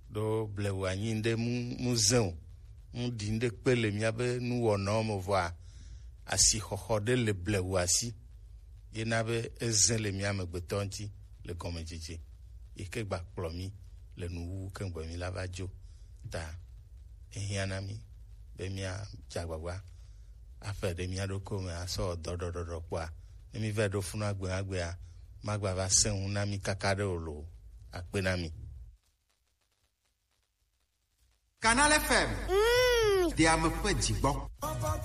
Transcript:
do blewanyi nde muzeu ndi nde pele miabe nuwono mo voa asi xoxo de le blewasi yena be ezen le miame gbetonti le komejiji ike gba kplomi le nuwu ke ngbe mi lava jo ta ehianami be mia jagbagba afa de mia do ko me aso dodododo kwa mi ve do funu agbe a magba va sen na mi kakade olo akpe na mi Canal FM. Dia me pe jigbo.